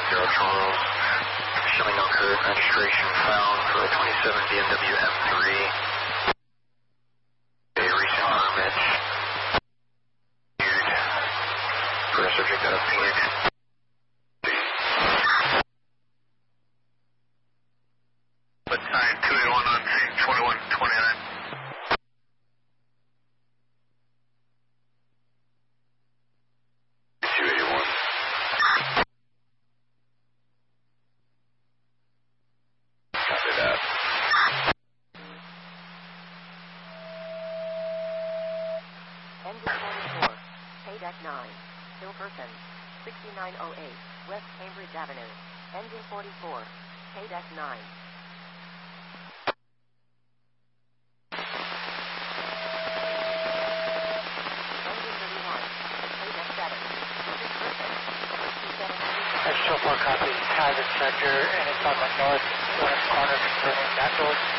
Zero Charles, showing no current registration found for a 27 BMW M3. A recent permit for a subject out of Phoenix. But sign 281 on scene 2129. Engine 44, Paydeck 9, still person, 6908, West Cambridge Avenue. Engine 44, Paydeck 9. Engine 31, Paydeck 7, Missing person, 67. I still 4 copy, Hazard Center, and it's on the northwest corner, confirming that door.